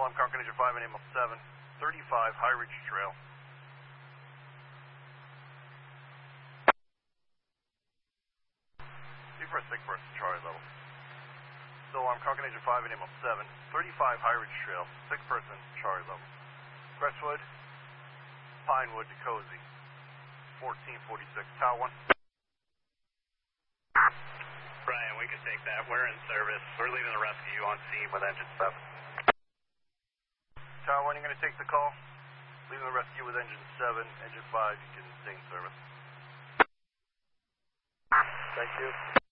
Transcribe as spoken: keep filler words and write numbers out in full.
I'm Concord Engine five and Ambulance seven, thirty-five High Ridge Trail. Two for a sick person, Charlie level. Still I'm Concord Engine five and Ambulance seven, thirty-five High Ridge Trail, sick person, Charlie level. Crestwood, Pinewood to Cozy, fourteen forty-six, Tower one. Brian, we can take that. We're in service. We're leaving the rescue on scene with engine seven. Tower one, you're going to take the call. Leaving the rescue with engine seven, engine five, you can stay in service. Thank you.